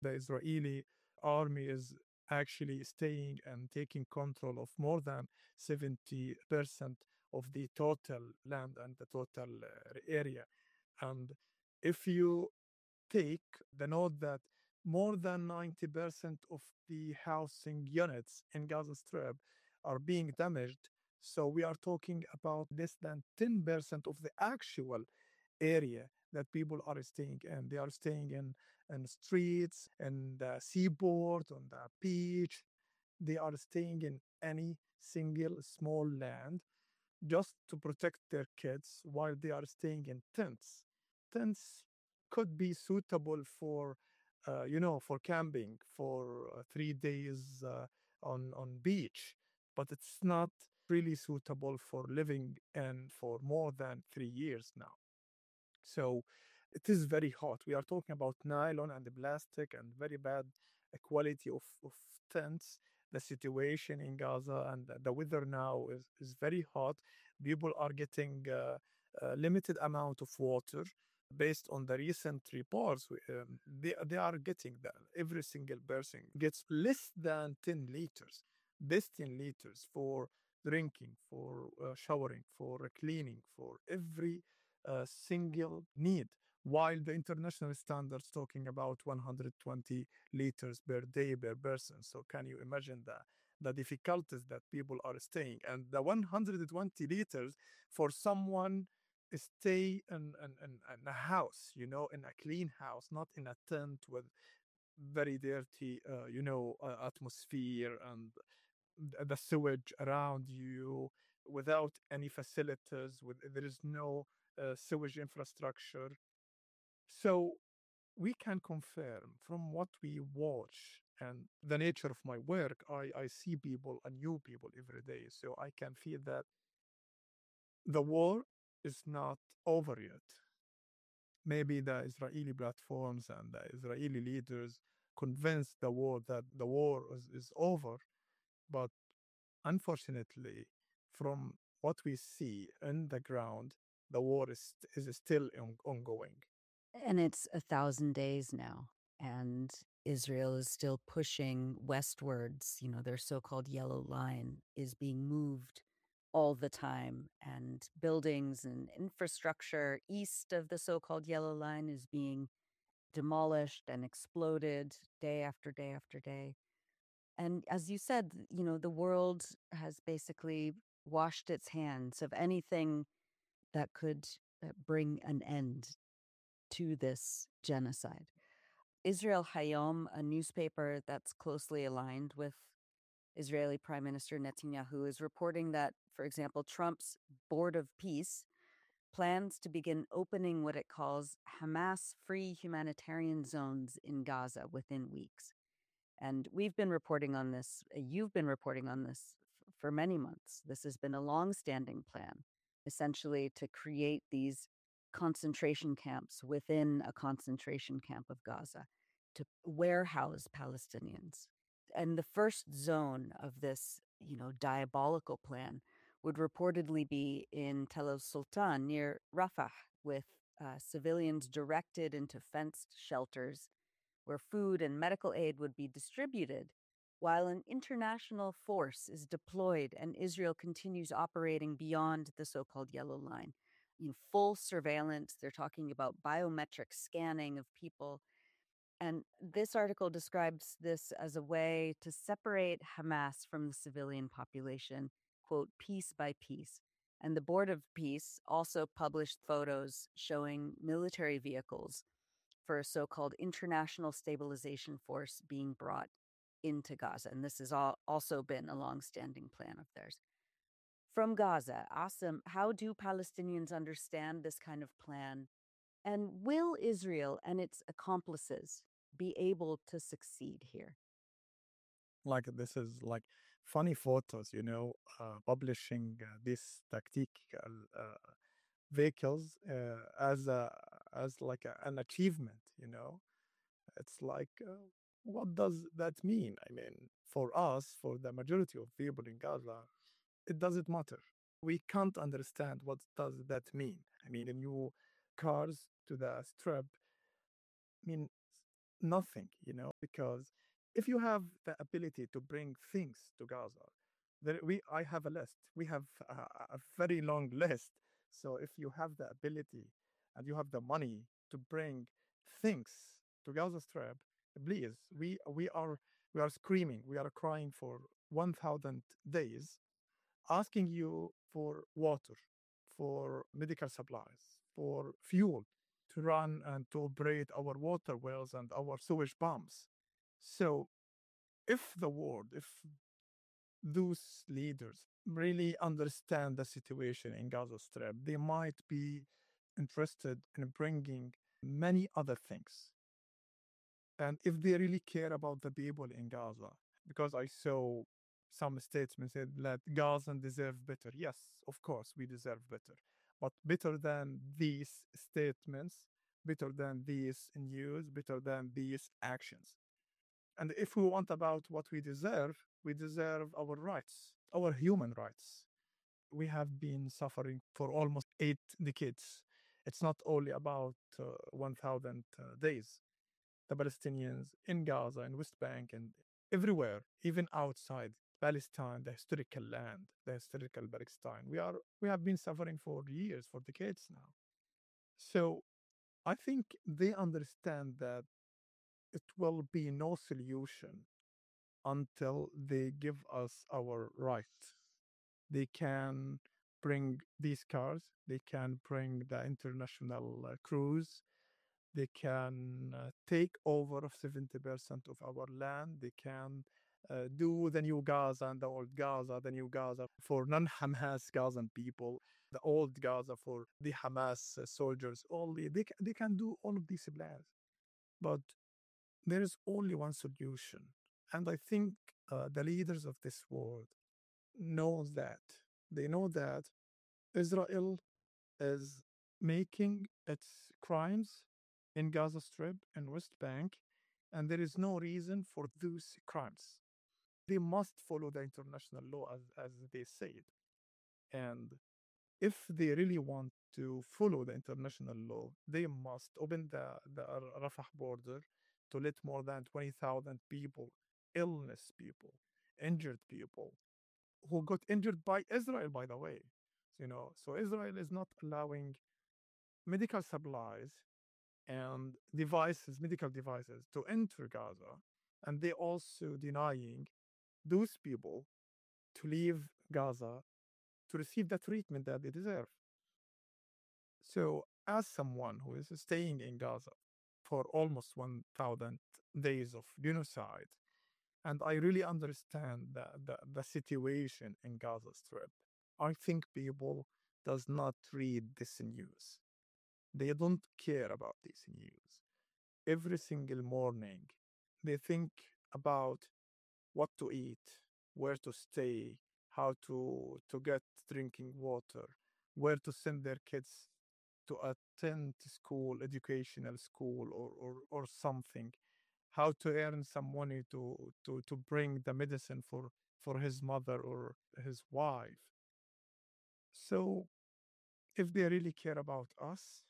The Israeli army is actually staying and taking control of more than 70% of the total land and the total area. And if you take the note that more than 90% of the housing units in Gaza Strip are being damaged. So we are talking about less than 10% of the actual area that people are staying in. They are staying in streets, in the seaboard, on the beach. They are staying in any single small land just to protect their kids while they are staying in tents. Tents could be suitable for, for camping for 3 days on beach, but it's not really suitable for living in for more than 3 years now. So it is very hot. We are talking about nylon and the plastic and very bad quality of tents. The situation in Gaza and the weather now is very hot. People are getting a limited amount of water. Based on the recent reports, they are getting that every single person gets less than 10 liters, this 10 liters for drinking, for showering, for cleaning, for every single need, while the international standards talking about 120 liters per day per person. So can you imagine the difficulties that people are staying, and the 120 liters for someone stay in a house, in a clean house, not in a tent with very dirty, atmosphere and the sewage around you, without any facilities, there is no sewage infrastructure. So we can confirm from what we watch and the nature of my work, I see people and new people every day. So I can feel that the war is not over yet. Maybe the Israeli platforms and the Israeli leaders convince the world that the war is over. But unfortunately, from what we see in the ground, the war is still ongoing. And it's 1,000 days now. And Israel is still pushing westwards. Their so called yellow line is being moved all the time. And buildings and infrastructure east of the so called yellow line is being demolished and exploded day after day after day. And as you said, the world has basically washed its hands of anything that could bring an end to this genocide. Israel Hayom, a newspaper that's closely aligned with Israeli Prime Minister Netanyahu, is reporting that, for example, Trump's Board of Peace plans to begin opening what it calls Hamas free humanitarian zones in Gaza within weeks. And we've been reporting on this, you've been reporting on this for many months. This has been a long-standing plan, essentially to create these concentration camps within a concentration camp of Gaza to warehouse Palestinians. And the first zone of this, diabolical plan would reportedly be in Tel El Sultan near Rafah, with civilians directed into fenced shelters where food and medical aid would be distributed, while an international force is deployed and Israel continues operating beyond the so called yellow line. Full surveillance. They're talking about biometric scanning of people. And this article describes this as a way to separate Hamas from the civilian population, quote, piece by piece. And the Board of Peace also published photos showing military vehicles for a so-called international stabilization force being brought into Gaza. And this has also been a long-standing plan of theirs. From Gaza, Asim, how do Palestinians understand this kind of plan? And will Israel and its accomplices be able to succeed here? Like this is like funny photos, publishing these tactical vehicles as like an achievement. It's like, what does that mean? I mean, for us, for the majority of people in Gaza, it doesn't matter. We can't understand what does that mean. I mean, the new cars to the strip. I mean, nothing, because if you have the ability to bring things to Gaza, I have a list. We have a very long list. So if you have the ability and you have the money to bring things to Gaza Strip, please, we are screaming, we are crying for 1,000 days, asking you for water, for medical supplies, for fuel to run and to operate our water wells and our sewage pumps. So, if the world, if those leaders really understand the situation in Gaza Strip, they might be interested in bringing many other things. And if they really care about the people in Gaza, because I saw some statements said that Gazans deserve better. Yes, of course, we deserve better. But better than these statements, better than these news, better than these actions. And if we want about what we deserve our rights, our human rights. We have been suffering for almost 8 decades. It's not only about 1,000 days. The Palestinians in Gaza and West Bank and everywhere, even outside Palestine, the historical land, the historical Palestine. We have been suffering for years, for decades now. So I think they understand that it will be no solution until they give us our right. They can bring these cars, they can bring the international crews, they can take over of 70% of our land. They can do the new Gaza and the old Gaza, the new Gaza for non-Hamas Gazan people, the old Gaza for the Hamas soldiers only. They can do all of these plans. But there is only one solution. And I think the leaders of this world knows that. They know that Israel is making its crimes in Gaza Strip and West Bank, and there is no reason for those crimes. They must follow the international law as they said. And if they really want to follow the international law, they must open the Rafah border to let more than 20,000 people, illness people, injured people, who got injured by Israel, by the way. So Israel is not allowing medical supplies and devices, medical devices, to enter Gaza, and they also denying those people to leave Gaza to receive the treatment that they deserve. So, as someone who is staying in Gaza for almost 1,000 days of genocide, and I really understand the situation in Gaza Strip, I think people does not read this news. They don't care about this news. Every single morning, they think about what to eat, where to stay, how to get drinking water, where to send their kids to attend school, educational school, or something, how to earn some money to bring the medicine for his mother or his wife. So if they really care about us,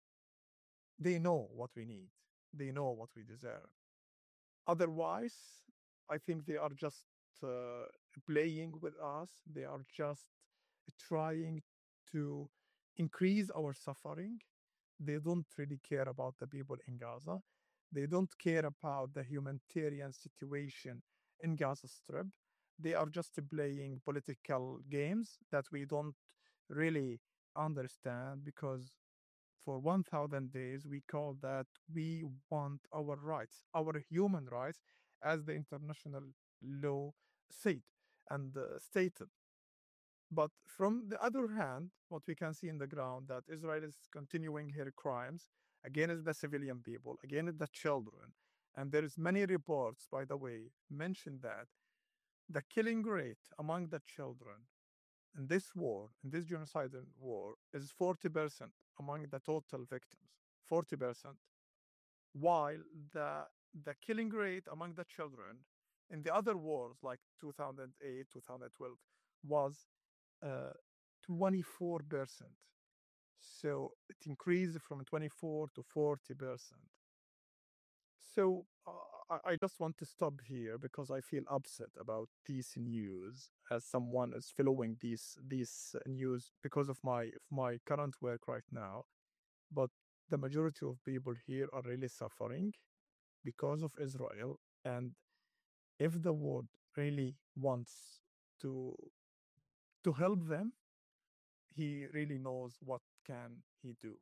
they know what we need. They know what we deserve. Otherwise, I think they are just uh, playing with us. They are just trying to increase our suffering. They don't really care about the people in Gaza. They don't care about the humanitarian situation in Gaza Strip. They are just playing political games that we don't really understand, because for 1,000 days, we call that we want our rights, our human rights, as the international law said and stated. But from the other hand, what we can see in the ground, that Israel is continuing her crimes against the civilian people, against the children. And there is many reports, by the way, mention that the killing rate among the children in this war, in this genocidal war, is 40% among the total victims. 40%. While the killing rate among the children in the other wars, like 2008, 2012, was uh, 24%. So it increased from 24 to 40%. So I just want to stop here because I feel upset about these news as someone is following these news because of my current work right now. But the majority of people here are really suffering because of Israel. And if the world really wants to to help them, he really knows what can he do.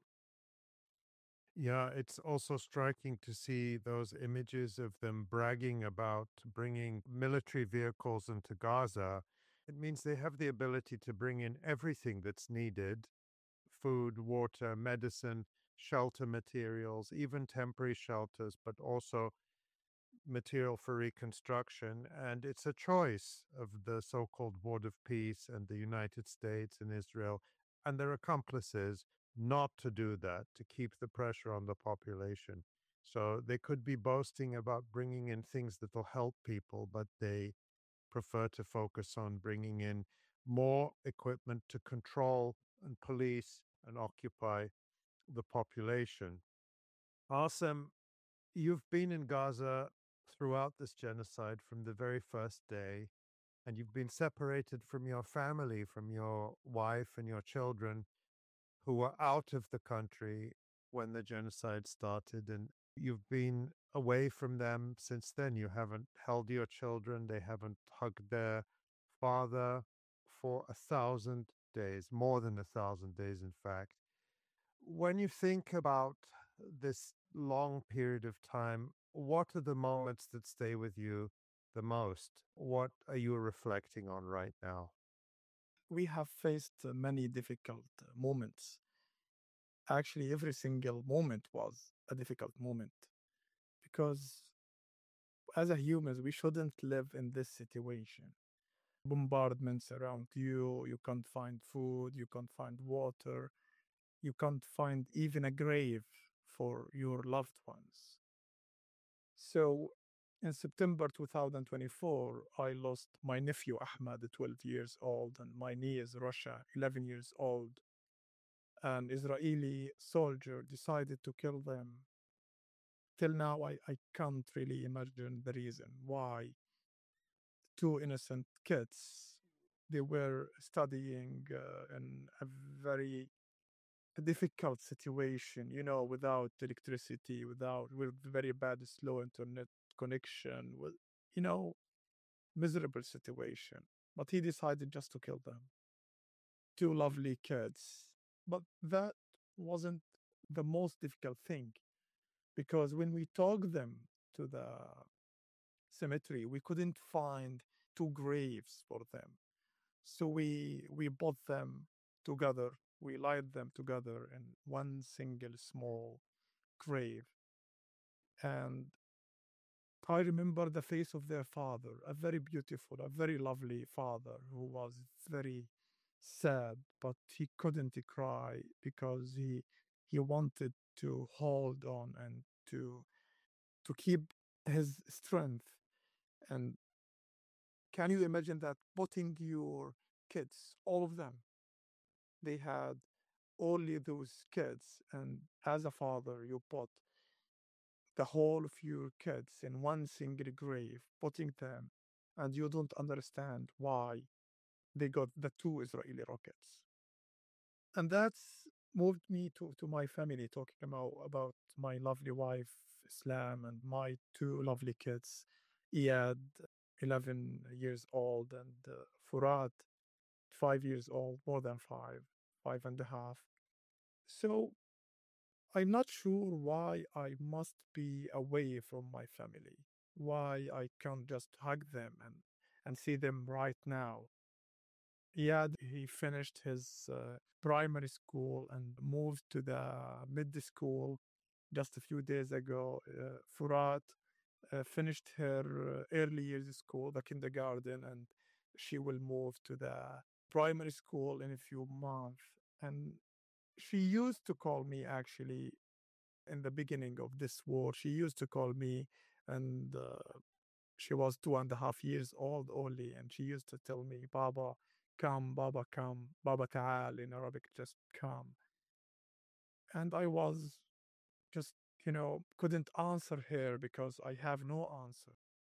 Yeah, it's also striking to see those images of them bragging about bringing military vehicles into Gaza. It means they have the ability to bring in everything that's needed: food, water, medicine, shelter materials, even temporary shelters, but also material for reconstruction. And it's a choice of the so called Board of Peace and the United States and Israel and their accomplices not to do that, to keep the pressure on the population. So they could be boasting about bringing in things that will help people, but they prefer to focus on bringing in more equipment to control and police and occupy the population. Awesome. You've been in Gaza throughout this genocide from the very first day, and you've been separated from your family, from your wife and your children who were out of the country when the genocide started. And you've been away from them since then. You haven't held your children, they haven't hugged their father for 1,000 days, more than 1,000 days, in fact. When you think about this long period of time, what are the moments that stay with you the most? What are you reflecting on right now? We have faced many difficult moments. Actually, every single moment was a difficult moment because as a humans, we shouldn't live in this situation. Bombardments around you, you can't find food, you can't find water, you can't find even a grave for your loved ones. So in September 2024, I lost my nephew Ahmad, 12 years old, and my niece Rasha, 11 years old. An Israeli soldier decided to kill them. Till now, I can't really imagine the reason why two innocent kids, they were studying in a very difficult situation, without electricity, with very bad slow internet connection, with, you know, miserable situation. But he decided just to kill them. Two lovely kids. But that wasn't the most difficult thing because when we took them to the cemetery, we couldn't find two graves for them. So we bought them together. We laid them together in one single small grave. And I remember the face of their father, a very beautiful, a very lovely father who was very sad, but he couldn't cry because he wanted to hold on and to keep his strength. And can you imagine that putting your kids, all of them, they had only those kids, and as a father, you put the whole of your kids in one single grave, putting them, and you don't understand why they got the two Israeli rockets. And that's moved me to my family, talking about my lovely wife, Islam, and my two lovely kids, Iyad, 11 years old, and Furat, 5 years old, more than five, 5.5. So I'm not sure why I must be away from my family, why I can't just hug them and see them right now. Yeah, he finished his primary school and moved to the mid school just a few days ago. Furat finished her early years school, the kindergarten, and she will move to the primary school in a few months. And she used to call me actually in the beginning of this war. She used to call me, and she was 2.5 years old only, and she used to tell me, "Baba, come, Baba, come, Baba ta'al," in Arabic, just come. And I was just couldn't answer her because I have no answer.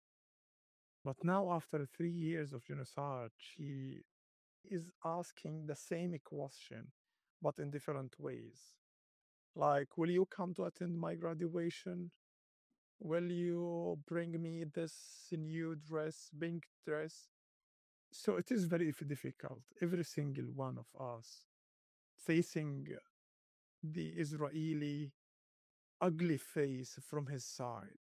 But now, after 3 years of genocide, she is asking the same question, but in different ways. Like, will you come to attend my graduation? Will you bring me this new dress, pink dress? So it is very difficult. Every single one of us facing the Israeli ugly face from his side.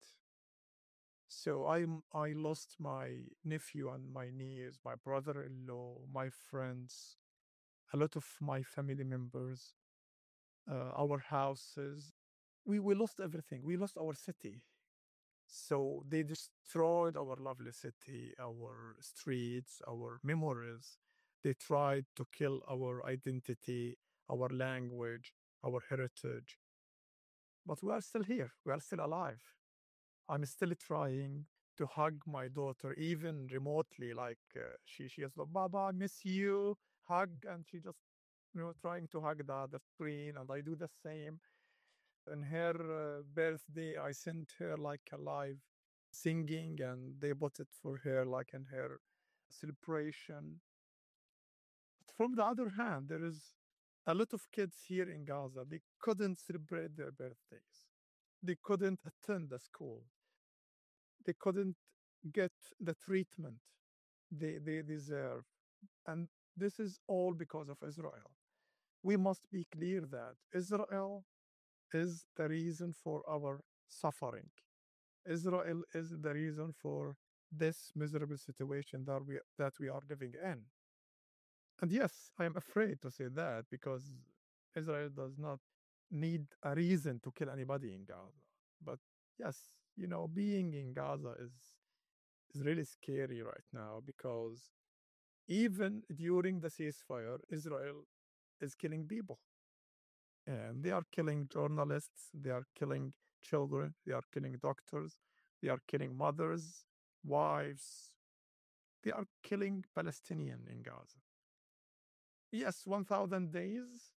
So I lost my nephew and my niece, my brother-in-law, my friends, a lot of my family members, our houses. We lost everything. We lost our city. So they destroyed our lovely city, our streets, our memories. They tried to kill our identity, our language, our heritage. But we are still here. We are still alive. I'm still trying to hug my daughter, even remotely. Like she is like, Baba, I miss you. Hug, and she just trying to hug the screen, and I do the same. On her birthday, I sent her like a live singing, and they bought it for her like in her celebration. But from the other hand, there is a lot of kids here in Gaza. They couldn't celebrate their birthdays. They couldn't attend the school. They couldn't get the treatment they deserve. And this is all because of Israel. We must be clear that Israel is the reason for our suffering. Israel is the reason for this miserable situation that we are living in. And yes, I am afraid to say that because Israel does not need a reason to kill anybody in Gaza. But yes, being in Gaza is really scary right now because even during the ceasefire, Israel is killing people. And they are killing journalists, they are killing children, they are killing doctors, they are killing mothers, wives, they are killing Palestinian in Gaza. Yes, 1,000 days.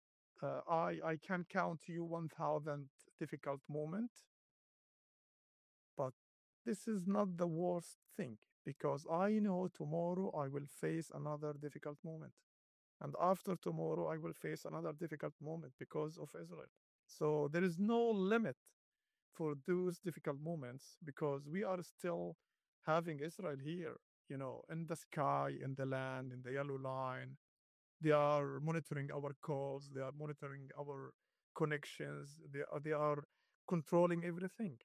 I can count you 1,000 difficult moment, but this is not the worst thing because I know tomorrow I will face another difficult moment. And after tomorrow, I will face another difficult moment because of Israel. So there is no limit for those difficult moments because we are still having Israel here, in the sky, in the land, in the yellow line. They are monitoring our calls, they are monitoring our connections, they are controlling everything.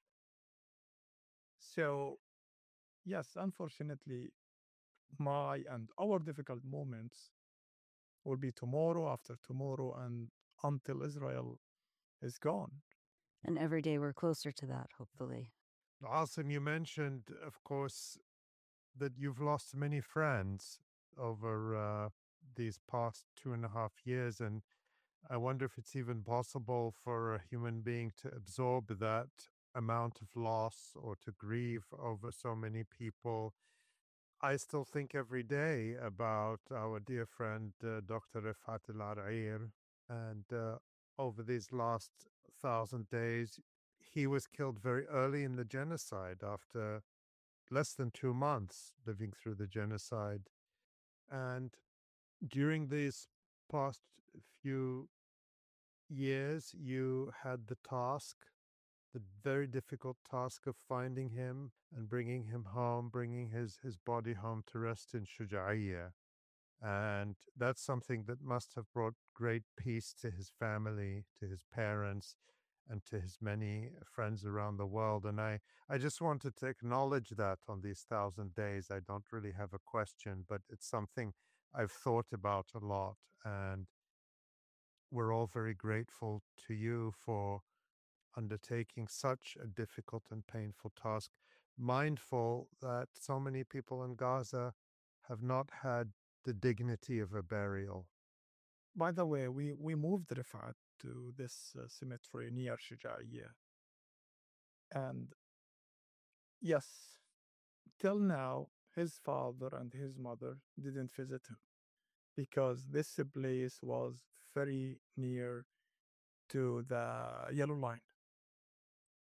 So, yes, unfortunately, my and our difficult moments will be tomorrow, after tomorrow, and until Israel is gone. And every day we're closer to that, hopefully. Asim, you mentioned, of course, that you've lost many friends over these past 2.5 years. And I wonder if it's even possible for a human being to absorb that amount of loss or to grieve over so many people. I still think every day about our dear friend Dr. Rifat Al Arair. And over these last 1,000 days, he was killed very early in the genocide after less than 2 months living through the genocide. And during these past few years, you had the task, the very difficult task of finding him and bringing him home, bringing his body home to rest in Shuja'iyya. And that's something that must have brought great peace to his family, to his parents, and to his many friends around the world. And I just wanted to acknowledge that on these 1,000 days. I don't really have a question, but it's something I've thought about a lot. And we're all very grateful to you for undertaking such a difficult and painful task, mindful that so many people in Gaza have not had the dignity of a burial. By the way, we moved Rifat to this cemetery near Shuja'iyya. And yes, till now, his father and his mother didn't visit him because this place was very near to the yellow line.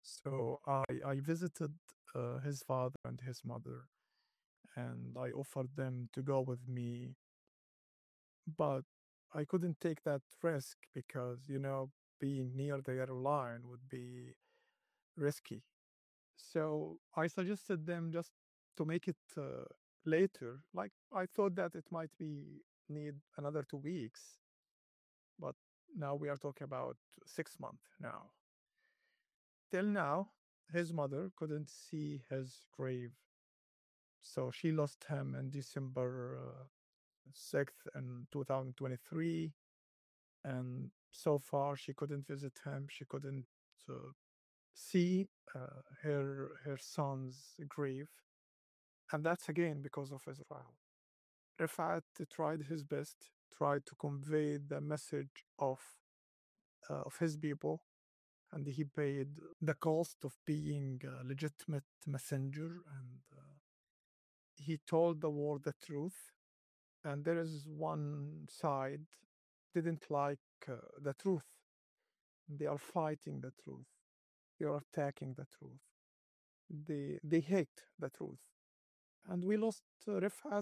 So I visited his father and his mother, and I offered them to go with me, but I couldn't take that risk because, being near the yellow line would be risky. So I suggested them just to make it later. Like I thought that it might be need another 2 weeks, but now we are talking about 6 months now. Till now, his mother couldn't see his grave, so she lost him in December 6th in 2023, and so far she couldn't visit him. She couldn't uh, see her son's grave, and that's again because of Israel. Rifat tried his best, tried to convey the message of his people, and he paid the cost of being a legitimate messenger, and he told the world the truth. And there is one side didn't like the truth. They are fighting the truth. They are attacking the truth. They hate the truth. And we lost Rifat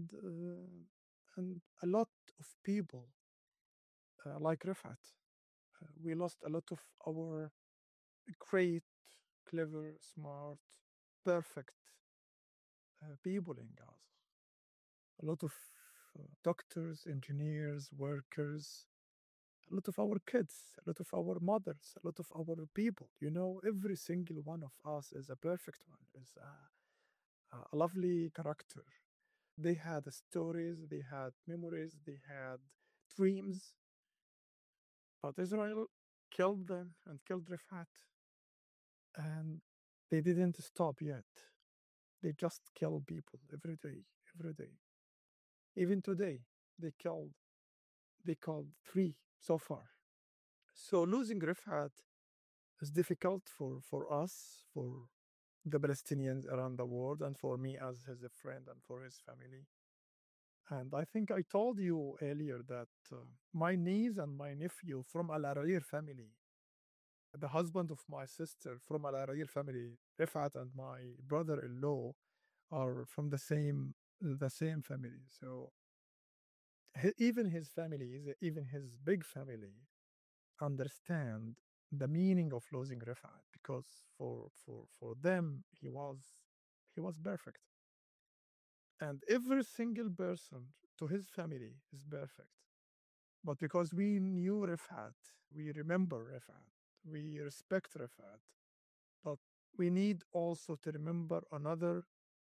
and a lot of people like Rifat. We lost a lot of our great, clever, smart, perfect people in Gaza. A lot of doctors, engineers, workers, a lot of our kids, a lot of our mothers, a lot of our people. Every single one of us is a perfect one, is a lovely character. They had stories, they had memories, they had dreams, but Israel killed them and killed Rifat. And they didn't stop yet. They just kill people every day, every day. Even today, they killed 3 so far. So losing Rifat is difficult for us, for the Palestinians around the world, and for me as his friend and for his family. And I think I told you earlier that my niece and my nephew from Al Arair family, the husband of my sister from Al Arair family, Rifat, and my brother-in-law are from the same family. So even his family, even his big family, understand the meaning of losing Rifat because for them he was perfect, and every single person to his family is perfect. But because we knew Rifat, we remember Rifat, we respect Rifat, but we need also to remember another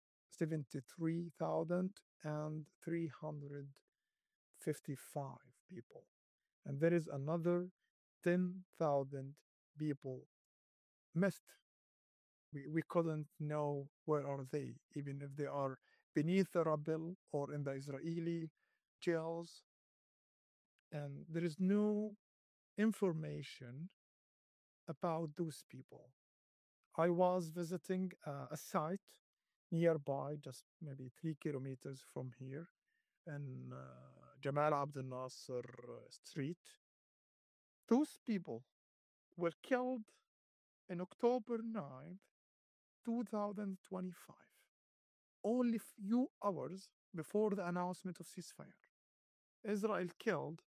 73,355 people. And there is another 10,000 people missed. We couldn't know where are they, even if they are beneath the rubble or in the Israeli jails. And there is no information about those people. I was visiting a site nearby, just maybe 3 kilometers from here, in Jamal Abdel Nasser Street. Those people were killed in October 9th, 2025, only few hours before the announcement of ceasefire. Israel killed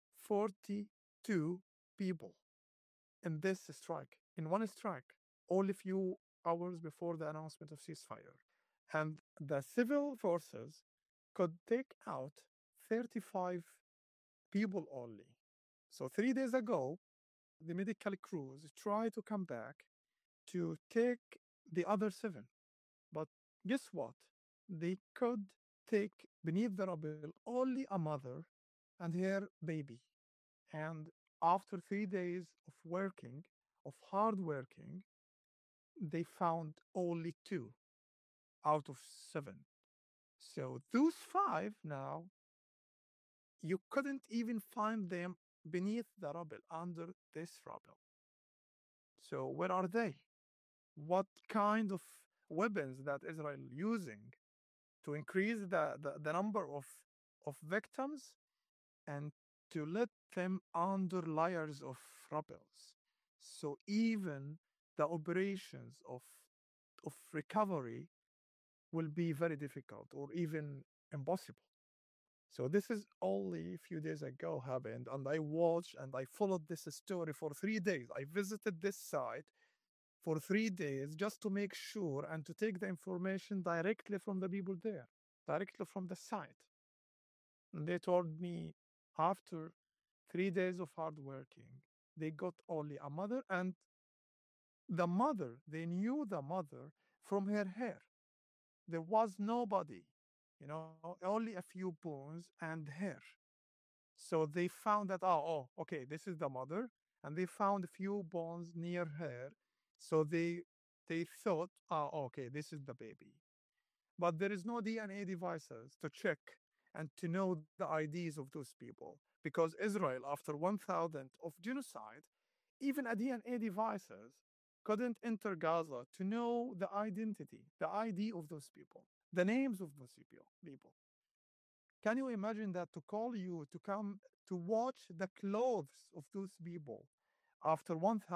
42 people in this strike, in one strike, only few hours before the announcement of ceasefire. And the civil forces could take out 35 people only. So 3 days ago, the medical crews tried to come back to take the other 7. But guess what? They could take beneath the rubble only a mother and her baby. And after 3 days of working, of hard working, they found only 2 out of 7. So those 5 now, you couldn't even find them beneath the rubble, under this rubble. So where are they? What kind of weapons that Israel using to increase the number of victims and to let them under layers of rubbles? So even the operations of recovery will be very difficult or even impossible. So this is only a few days ago happened, and I watched and I followed this story for 3 days. I visited this site for 3 days just to make sure and to take the information directly from the people there, directly from the site. And they told me after 3 days of hard working, they got only a mother, and the mother, they knew the mother from her hair. There was nobody, only a few bones and hair. So they found that, okay, this is the mother, and they found a few bones near her. So they thought, okay, this is the baby. But there is no DNA devices to check and to know the IDs of those people. Because Israel, after 1,000 of genocide, even a DNA devices couldn't enter Gaza to know the identity, the ID of those people, the names of those people. Can you imagine that to call you to come to watch the clothes of those people after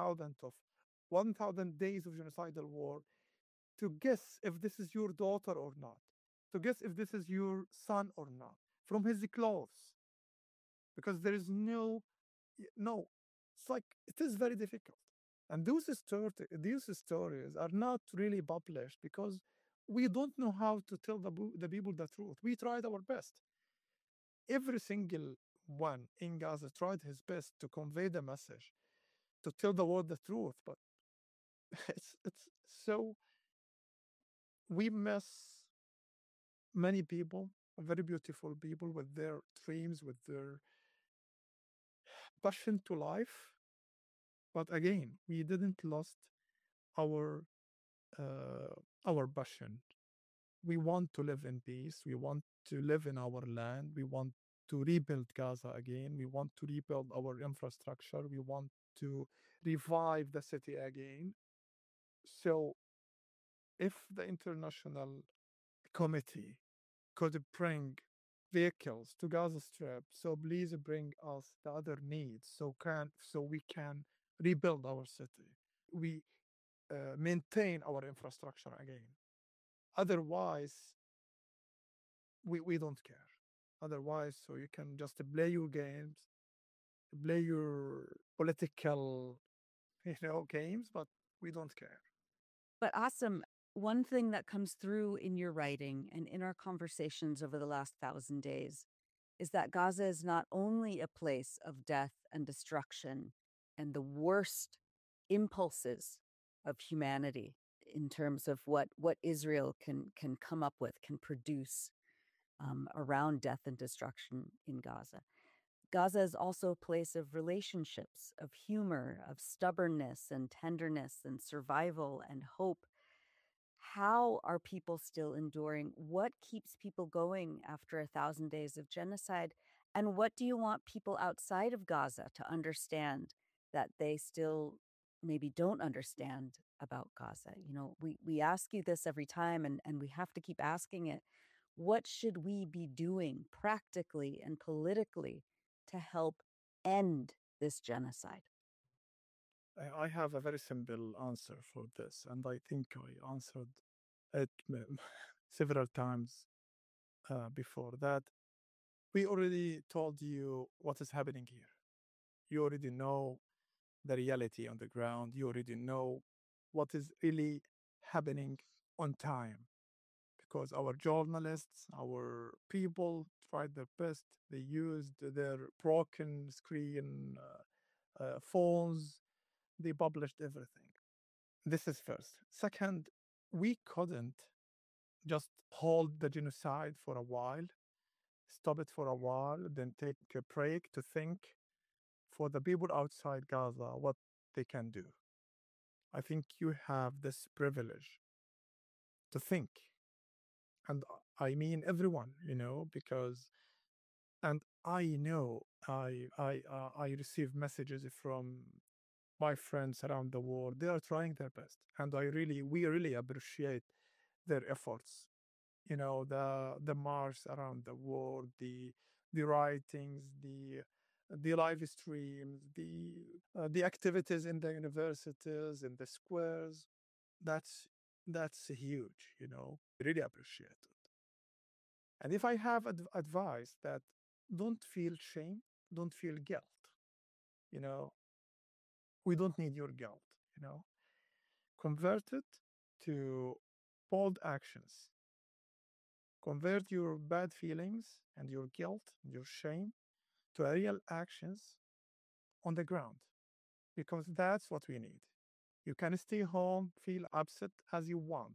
1,000 days of genocidal war, to guess if this is your daughter or not, to guess if this is your son or not, from his clothes, because there is no, it's like it is very difficult. And these stories are not really published because we don't know how to tell the people the truth. We tried our best. Every single one in Gaza tried his best to convey the message, to tell the world the truth, but it's so we miss many people, very beautiful people with their dreams, with their passion to life. But again, we didn't lost our our passion. We want to live in peace. We want to live in our land. We want to rebuild Gaza again. We want to rebuild our infrastructure. We want to revive the city again. So, if the international committee could bring vehicles to Gaza Strip, so please bring us the other needs so we can rebuild our city. We maintain our infrastructure again. Otherwise, we don't care. Otherwise, so you can just play your games, play your political, games, but we don't care. But awesome. One thing that comes through in your writing and in our conversations over the last 1,000 days is that Gaza is not only a place of death and destruction and the worst impulses of humanity in terms of what Israel can come up with, can produce around death and destruction in Gaza. Gaza is also a place of relationships, of humor, of stubbornness and tenderness and survival and hope. How are people still enduring? What keeps people going after 1,000 days of genocide? And what do you want people outside of Gaza to understand that they still maybe don't understand about Gaza? We ask you this every time, and we have to keep asking it. What should we be doing practically and politically to help end this genocide? I have a very simple answer for this, and I think I answered it several times before that. We already told you what is happening here. You already know the reality on the ground. You already know what is really happening on time because our journalists, our people tried their best. They used their broken screen phones. They published everything. This is first. Second, we couldn't just hold the genocide for a while, stop it for a while, then take a break to think for the people outside Gaza what they can do. I think you have this privilege to think. And I mean everyone, because and I know I receive messages from my friends around the world. They are trying their best, and we really appreciate their efforts. The march around the world, the writings, the live streams, the activities in the universities, in the squares. That's huge, Really appreciate it. And if I have advice that don't feel shame, don't feel guilt, you know, we don't need your guilt, you know. Convert it to bold actions. Convert your bad feelings and your guilt and your shame to real actions on the ground because that's what we need. You can stay home, feel upset as you want,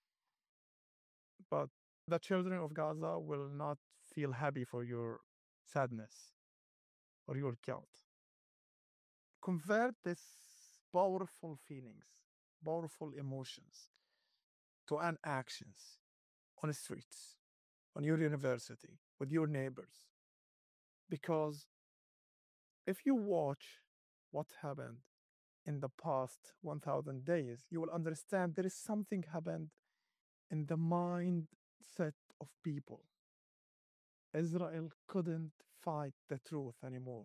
but the children of Gaza will not feel happy for your sadness or your guilt. Convert these powerful feelings, powerful emotions to an actions on the streets, on your university, with your neighbors. Because if you watch what happened in the past 1000 days, you will understand there is something happened in the mindset of people. Israel couldn't fight the truth anymore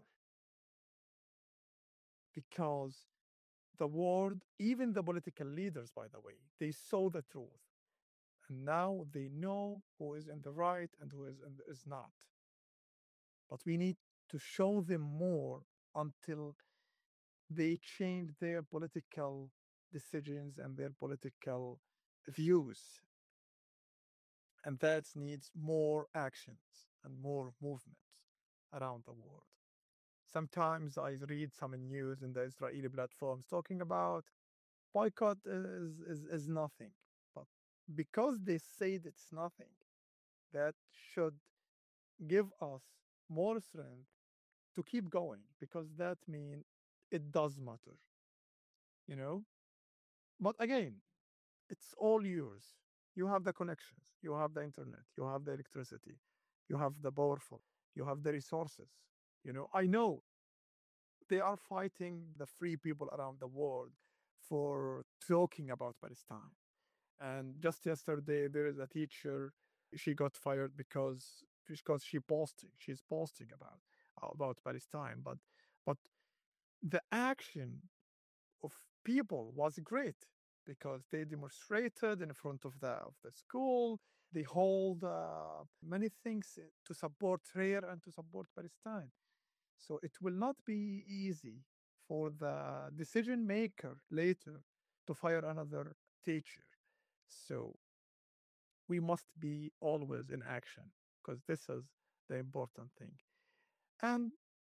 because the world, even the political leaders, by the way, they saw the truth. And now they know who is in the right and who is not. But we need to show them more until they change their political decisions and their political views. And that needs more actions and more movements around the world. Sometimes I read some news in the Israeli platforms talking about boycott is nothing. But because they said it's nothing, that should give us more strength to keep going because that means it does matter, you know? But again, it's all yours. You have the connections, you have the internet, you have the electricity, you have the powerful, you have the resources. I know they are fighting the free people around the world for talking about Palestine. And just yesterday, there is a teacher. She got fired because she's posting about Palestine. But the action of people was great because they demonstrated in front of the school. They hold many things to support her and to support Palestine. So it will not be easy for the decision maker later to fire another teacher. So we must be always in action because this is the important thing. And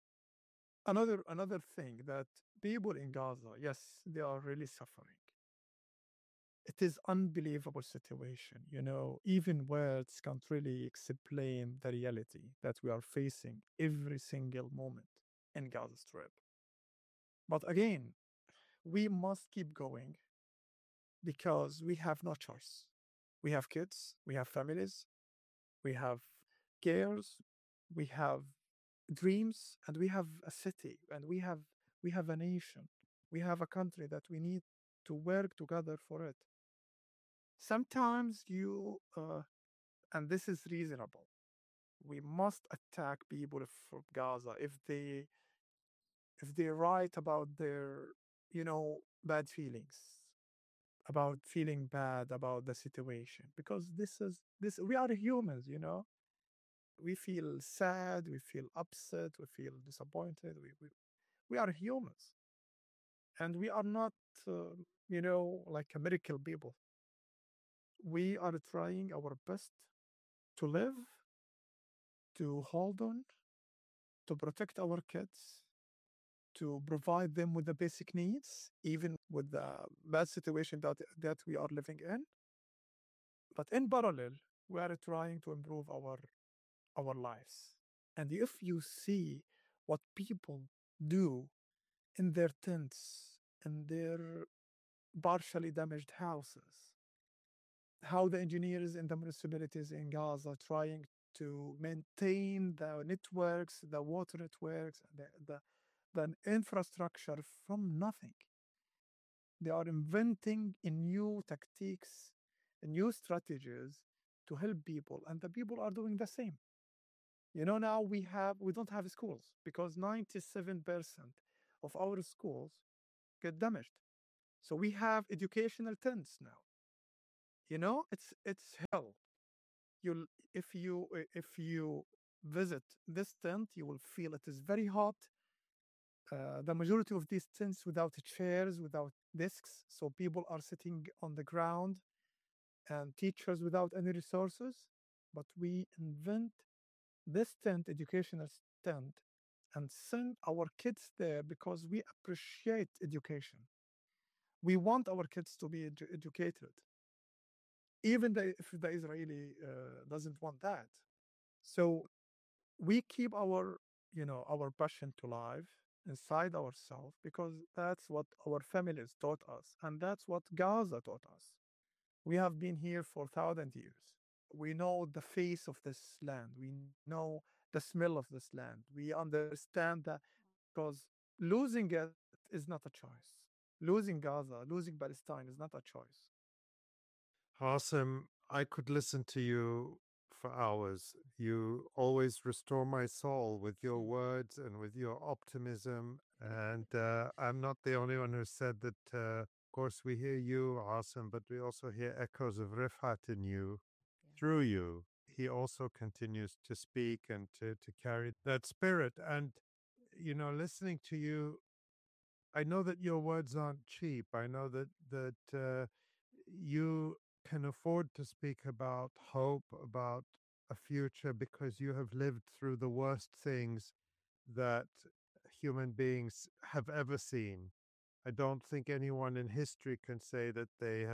another thing that people in Gaza, yes, they are really suffering. It is unbelievable situation, even words can't really explain the reality that we are facing every single moment in Gaza Strip. But again, we must keep going because we have no choice. We have kids, we have families, we have cares, we have dreams, and we have a city, and we have a nation. We have a country that we need to work together for it. Sometimes and this is reasonable. We must attack people from Gaza if they write about their, bad feelings, about feeling bad about the situation, because this we are humans, we feel sad, we feel upset, we feel disappointed. We are humans, and we are not, like a miracle people. We are trying our best to live, to hold on, to protect our kids, to provide them with the basic needs, even with the bad situation that we are living in. But in parallel, we are trying to improve our lives. And if you see what people do in their tents, in their partially damaged houses, how the engineers in the municipalities in Gaza trying to maintain the networks, the water networks, the infrastructure from nothing. They are inventing new tactics, new strategies to help people, and the people are doing the same. Now we don't have schools because 97% of our schools get damaged. So we have educational tents now. It's hell. You'll if you visit this tent, you will feel it is very hot. The majority of these tents without chairs, without desks, so people are sitting on the ground and teachers without any resources. But we invent this tent, educational tent, and send our kids there because we appreciate education. We want our kids to be educated, even if the Israeli doesn't want that. So we keep our passion to life inside ourselves because that's what our families taught us, and that's what Gaza taught us. We have been here for 1,000 years. We know the face of this land. We know the smell of this land. We understand that because losing it is not a choice. Losing Gaza, losing Palestine is not a choice. Awesome. I could listen to you for hours. You always restore my soul with your words and with your optimism. And I'm not the only one who said that. Of course, we hear you, awesome, but we also hear echoes of Rifat in you through you. He also continues to speak and to carry that spirit. And, listening to you, I know that your words aren't cheap. I know that you can afford to speak about hope, about a future, because you have lived through the worst things that human beings have ever seen. I don't think anyone in history can say that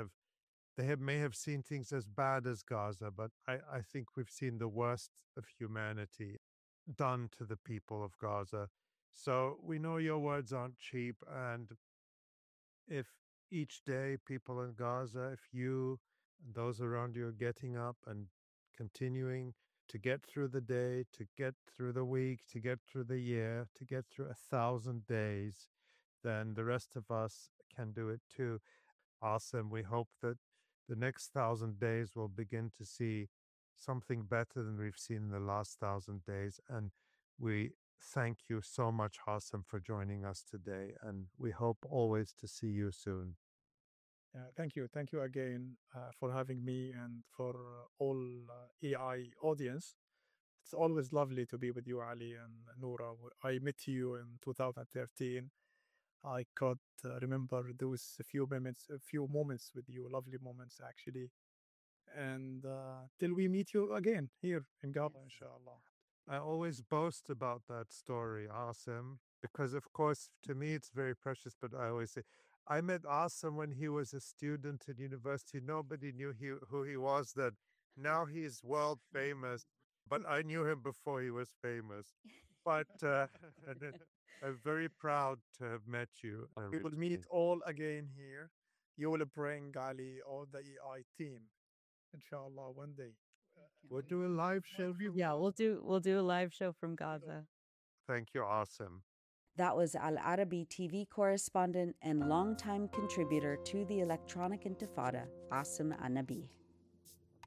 may have seen things as bad as Gaza, but I think we've seen the worst of humanity done to the people of Gaza. So we know your words aren't cheap. And if each day people in Gaza, if you and those around you are getting up and continuing to get through the day, to get through the week, to get through the year, to get through 1,000 days, then the rest of us can do it too. Awesome. We hope that the next 1,000 days will begin to see something better than we've seen in the last 1,000 days. And we thank you so much, Hassan, for joining us today. And we hope always to see you soon. Thank you. Thank you again for having me and for all AI audience. It's always lovely to be with you, Ali and Noura. I met you in 2013. I could remember those few moments with you, lovely moments actually. And till we meet you again here in Gaza, inshallah. I always boast about that story, Asim, because of course, to me, it's very precious, but I always say, I met Asim when he was a student at university. Nobody knew who he was then. Now he's world famous, but I knew him before he was famous. But and then I'm very proud to have met you. We will meet all again here. You will bring Ali or the EI team, inshallah, one day. We'll do a live show. Yeah, we'll do a live show from Gaza. Thank you, Asim. That was Al Arabi TV correspondent and longtime contributor to the Electronic Intifada, Asim Anabi.